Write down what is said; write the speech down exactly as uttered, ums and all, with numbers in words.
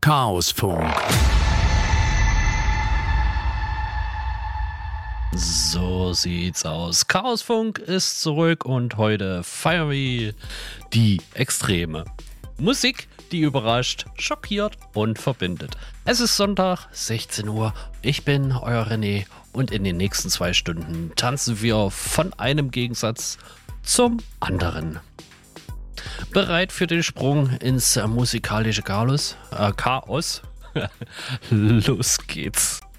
Chaosfunk. So sieht's aus. Chaosfunk ist zurück und heute feiern wir die Extreme. Musik, die überrascht, schockiert und verbindet. Es ist Sonntag, sechzehn Uhr. Ich bin euer René und in den nächsten zwei Stunden tanzen wir von einem Gegensatz zum anderen. Bereit für den Sprung ins musikalische Chaos? Äh, Chaos? Los geht's.